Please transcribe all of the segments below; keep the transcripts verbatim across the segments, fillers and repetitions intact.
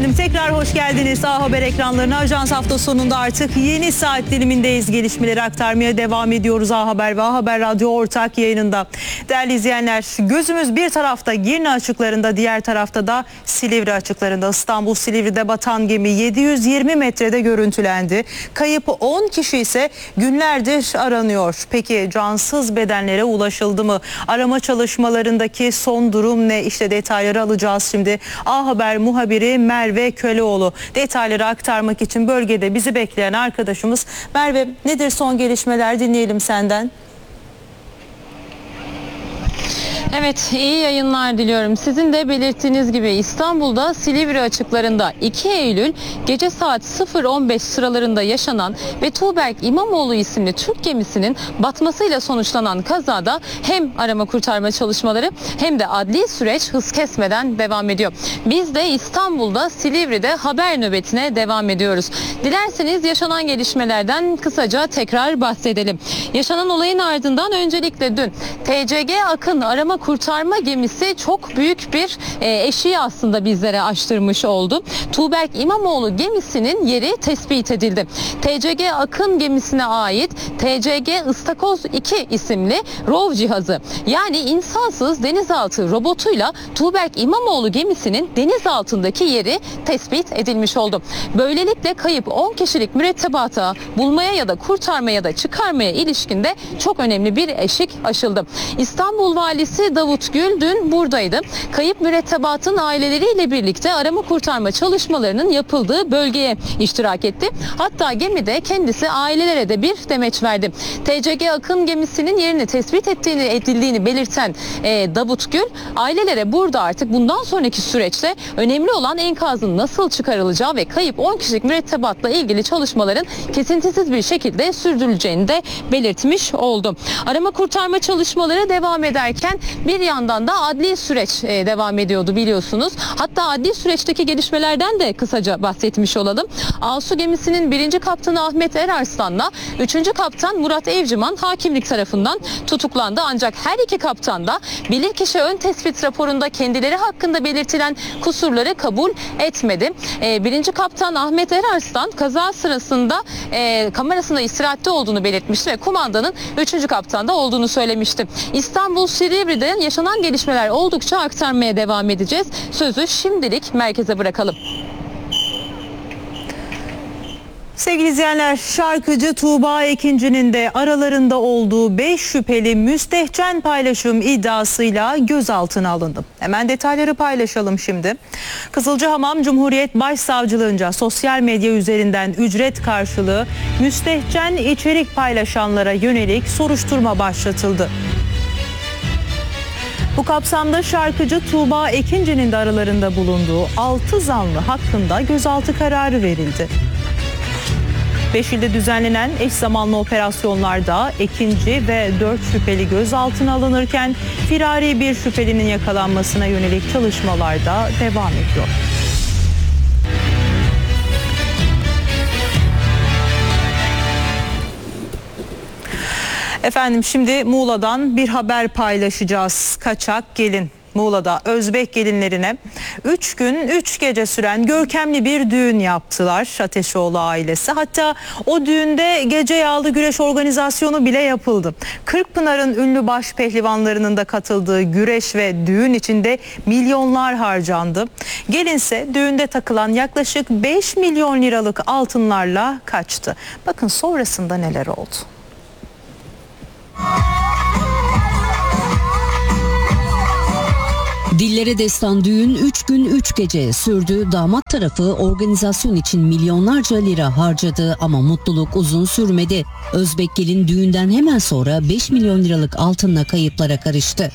efendim, tekrar hoş geldiniz A Haber ekranlarına. Ajans hafta sonunda artık yeni saat dilimindeyiz. Gelişmeleri aktarmaya devam ediyoruz A Haber ve A Haber Radyo ortak yayınında. Değerli izleyenler, gözümüz bir tarafta Girne açıklarında, diğer tarafta da Silivri açıklarında. İstanbul Silivri'de batan gemi yedi yüz yirmi metrede görüntülendi. Kayıp on kişi ise günlerdir aranıyor. Peki cansız bedenlere ulaşıldı mı? Arama çalışmalarındaki son durum ne? İşte detayları alacağız şimdi. A Haber muhabiri Merve Köleoğlu detayları aktarmak için bölgede bizi bekleyen arkadaşımız. Merve, nedir son gelişmeler, dinleyelim senden. Evet, iyi yayınlar diliyorum. Sizin de belirttiğiniz gibi İstanbul'da Silivri açıklarında iki Eylül gece saat sıfır on beş sıralarında yaşanan ve Tuğberk İmamoğlu isimli Türk gemisinin batmasıyla sonuçlanan kazada hem arama kurtarma çalışmaları hem de adli süreç hız kesmeden devam ediyor. Biz de İstanbul'da Silivri'de haber nöbetine devam ediyoruz. Dilerseniz yaşanan gelişmelerden kısaca tekrar bahsedelim. Yaşanan olayın ardından öncelikle dün T C G Akın arama kurtarma gemisi çok büyük bir e, eşiği aslında bizlere açtırmış oldu. Tuğberk İmamoğlu gemisinin yeri tespit edildi. T C G Akın gemisine ait T C G Istakoz iki isimli rov cihazı, yani insansız denizaltı robotuyla Tuğberk İmamoğlu gemisinin deniz altındaki yeri tespit edilmiş oldu. Böylelikle kayıp on kişilik mürettebata bulmaya ya da kurtarmaya da çıkarmaya ilişkinde çok önemli bir eşik aşıldı. İstanbul Valisi Davut Gül dün buradaydı. Kayıp mürettebatın aileleriyle birlikte arama kurtarma çalışmalarının yapıldığı bölgeye iştirak etti. Hatta gemide kendisi ailelere de bir demeç verdi. T C G Akın gemisinin yerini tespit ettiğini edildiğini belirten e, Davut Gül, ailelere burada artık bundan sonraki süreçte önemli olan enkazın nasıl çıkarılacağı ve kayıp on kişilik mürettebatla ilgili çalışmaların kesintisiz bir şekilde sürdürüleceğini de belirtmiş oldu. Arama kurtarma çalışmaları devam ederken bir yandan da adli süreç e, devam ediyordu biliyorsunuz. Hatta adli süreçteki gelişmelerden de kısaca bahsetmiş olalım. Asu gemisinin birinci kaptanı Ahmet Erarslan'la üçüncü kaptan Murat Evciman hakimlik tarafından tutuklandı. Ancak her iki kaptan da bilirkişi ön tespit raporunda kendileri hakkında belirtilen kusurları kabul etmedi. E, birinci kaptan Ahmet Erarslan kaza sırasında e, kamerasında istirahatte olduğunu belirtmişti ve kumandanın üçüncü kaptanda olduğunu söylemişti. İstanbul Silivri'de yaşanan gelişmeler oldukça aktarmaya devam edeceğiz. Sözü şimdilik merkeze bırakalım. Sevgili izleyenler, şarkıcı Tuğba Ekinci'nin de aralarında olduğu beş şüpheli müstehcen paylaşım iddiasıyla gözaltına alındı. Hemen detayları paylaşalım şimdi. Kızılcahamam Cumhuriyet Başsavcılığınca sosyal medya üzerinden ücret karşılığı müstehcen içerik paylaşanlara yönelik soruşturma başlatıldı. Bu kapsamda şarkıcı Tuğba Ekinci'nin de aralarında bulunduğu altı zanlı hakkında gözaltı kararı verildi. beş ilde düzenlenen eş zamanlı operasyonlarda Ekinci ve dört şüpheli gözaltına alınırken firari bir şüphelinin yakalanmasına yönelik çalışmalar da devam ediyor. Efendim, şimdi Muğla'dan bir haber paylaşacağız. Kaçak gelin. Muğla'da Özbek gelinlerine üç gün üç gece süren görkemli bir düğün yaptılar Ateşoğlu ailesi. Hatta o düğünde gece yağlı güreş organizasyonu bile yapıldı. Kırkpınar'ın ünlü baş pehlivanlarının da katıldığı güreş ve düğün içinde milyonlar harcandı. Gelinse düğünde takılan yaklaşık beş milyon liralık altınlarla kaçtı. Bakın sonrasında neler oldu. Dillere destan düğün üç gün üç gece sürdü. Damat tarafı organizasyon için milyonlarca lira harcadı ama mutluluk uzun sürmedi. Özbek gelin düğünden hemen sonra beş milyon liralık altınla kayıplara karıştı.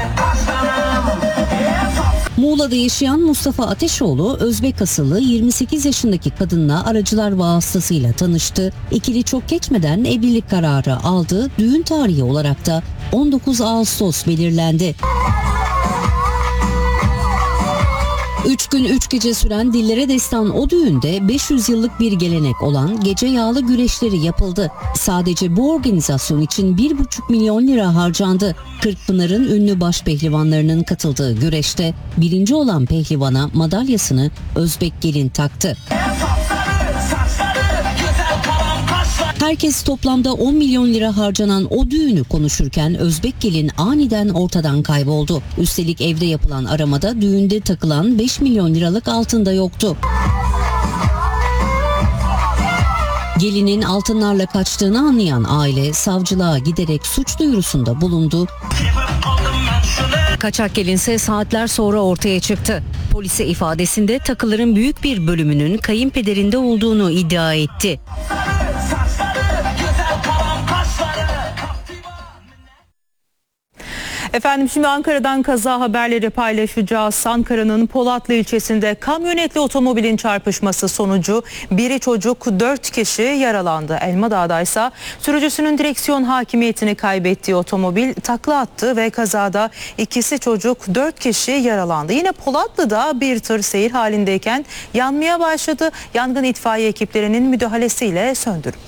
Muğla'da yaşayan Mustafa Ateşoğlu, Özbek asıllı yirmi sekiz yaşındaki kadınla aracılar vasıtasıyla tanıştı. İkili çok geçmeden evlilik kararı aldı. Düğün tarihi olarak da on dokuz Ağustos belirlendi. Üç gün üç gece süren dillere destan o düğünde beş yüz yıllık bir gelenek olan gece yağlı güreşleri yapıldı. Sadece bu organizasyon için bir buçuk milyon lira harcandı. Kırkpınar'ın ünlü baş pehlivanlarının katıldığı güreşte birinci olan pehlivana madalyasını Özbek gelin taktı. Herkes toplamda on milyon lira harcanan o düğünü konuşurken Özbek gelin aniden ortadan kayboldu. Üstelik evde yapılan aramada düğünde takılan beş milyon liralık altın da yoktu. Gelinin altınlarla kaçtığını anlayan aile savcılığa giderek suç duyurusunda bulundu. Kaçak gelinse saatler sonra ortaya çıktı. Polise ifadesinde takıların büyük bir bölümünün kayınpederinde olduğunu iddia etti. Efendim şimdi Ankara'dan kaza haberleri paylaşacağız. Ankara'nın Polatlı ilçesinde kamyonetli otomobilin çarpışması sonucu biri çocuk dört kişi yaralandı. Elmadağ'da ise sürücüsünün direksiyon hakimiyetini kaybettiği otomobil takla attı ve kazada ikisi çocuk dört kişi yaralandı. Yine Polatlı'da bir tır seyir halindeyken yanmaya başladı. Yangın itfaiye ekiplerinin müdahalesiyle söndürüldü.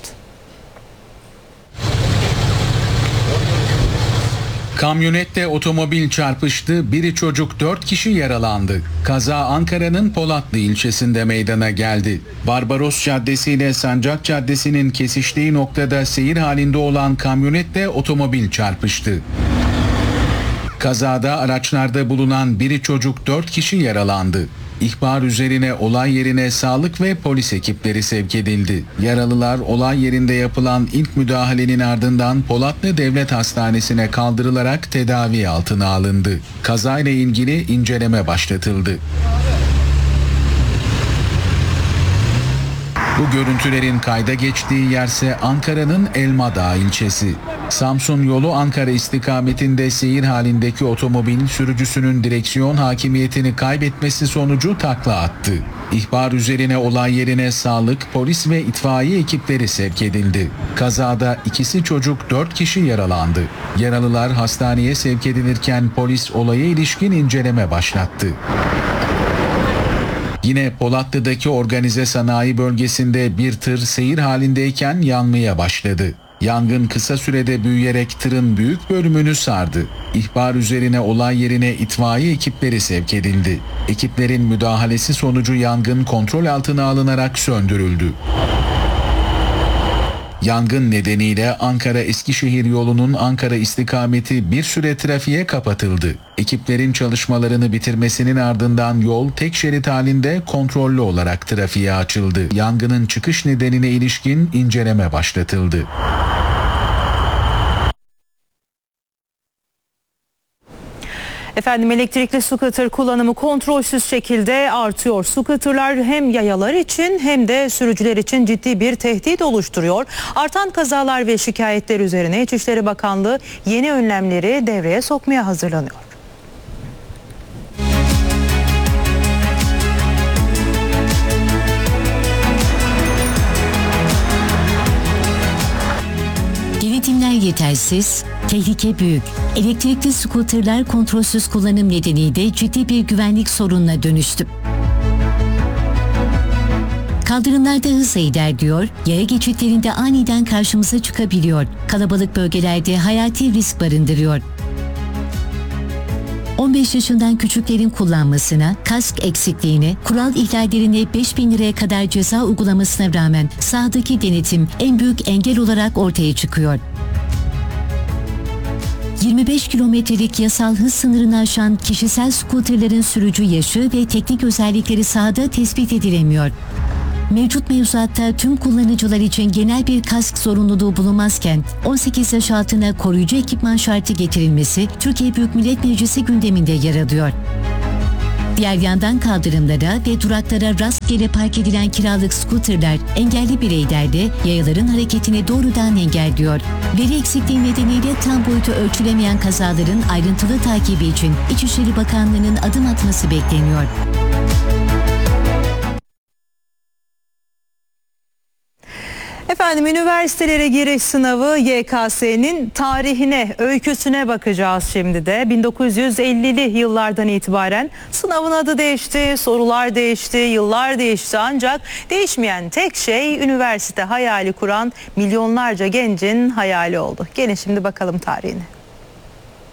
Kamyonette otomobil çarpıştı, biri çocuk dört kişi yaralandı. Kaza Ankara'nın Polatlı ilçesinde meydana geldi. Barbaros Caddesi ile Sancak Caddesi'nin kesiştiği noktada seyir halinde olan kamyonetle otomobil çarpıştı. Kazada araçlarda bulunan biri çocuk dört kişi yaralandı. İhbar üzerine olay yerine sağlık ve polis ekipleri sevk edildi. Yaralılar olay yerinde yapılan ilk müdahalenin ardından Polatlı Devlet Hastanesi'ne kaldırılarak tedavi altına alındı. Kazayla ilgili inceleme başlatıldı. Bu görüntülerin kayda geçtiği yerse Ankara'nın Elmadağ ilçesi. Samsun yolu Ankara istikametinde seyir halindeki otomobil sürücüsünün direksiyon hakimiyetini kaybetmesi sonucu takla attı. İhbar üzerine olay yerine sağlık, polis ve itfaiye ekipleri sevk edildi. Kazada ikisi çocuk dört kişi yaralandı. Yaralılar hastaneye sevk edilirken polis olaya ilişkin inceleme başlattı. Yine Polatlı'daki organize sanayi bölgesinde bir tır seyir halindeyken yanmaya başladı. Yangın kısa sürede büyüyerek tırın büyük bölümünü sardı. İhbar üzerine olay yerine itfaiye ekipleri sevk edildi. Ekiplerin müdahalesi sonucu yangın kontrol altına alınarak söndürüldü. Yangın nedeniyle Ankara-Eskişehir yolunun Ankara istikameti bir süre trafiğe kapatıldı. Ekiplerin çalışmalarını bitirmesinin ardından yol tek şerit halinde kontrollü olarak trafiğe açıldı. Yangının çıkış nedenine ilişkin inceleme başlatıldı. Efendim elektrikli scooter kullanımı kontrolsüz şekilde artıyor. Scooterlar hem yayalar için hem de sürücüler için ciddi bir tehdit oluşturuyor. Artan kazalar ve şikayetler üzerine İçişleri Bakanlığı yeni önlemleri devreye sokmaya hazırlanıyor. Denetimler yetersiz, tehlike büyük. Elektrikli skuterler kontrolsüz kullanım nedeniyle ciddi bir güvenlik sorununa dönüştü. Kaldırımlarda hızla ilerliyor, yaya geçitlerinde aniden karşımıza çıkabiliyor. Kalabalık bölgelerde hayati risk barındırıyor. on beş yaşından küçüklerin kullanmasına, kask eksikliğine, kural ihlallerine beş bin liraya kadar ceza uygulamasına rağmen sahadaki denetim en büyük engel olarak ortaya çıkıyor. yirmi beş kilometrelik yasal hız sınırını aşan kişisel skuterlerin sürücü yaşı ve teknik özellikleri sahada tespit edilemiyor. Mevcut mevzuatta tüm kullanıcılar için genel bir kask zorunluluğu bulunmazken on sekiz yaş altına koruyucu ekipman şartı getirilmesi Türkiye Büyük Millet Meclisi gündeminde yer alıyor. Diğer yandan kaldırımlara ve duraklara rastgele park edilen kiralık skuterler engelli bireylerle yayaların hareketini doğrudan engelliyor. Veri eksikliği nedeniyle tam boyutu ölçülemeyen kazaların ayrıntılı takibi için İçişleri Bakanlığı'nın adım atması bekleniyor. Efendim Efendim, üniversitelere giriş sınavı Y K S'nin tarihine, öyküsüne bakacağız şimdi de. bin dokuz yüz ellili yıllardan itibaren sınavın adı değişti, sorular değişti, yıllar değişti, ancak değişmeyen tek şey üniversite hayali kuran milyonlarca gencin hayali oldu. Gelin şimdi bakalım tarihine.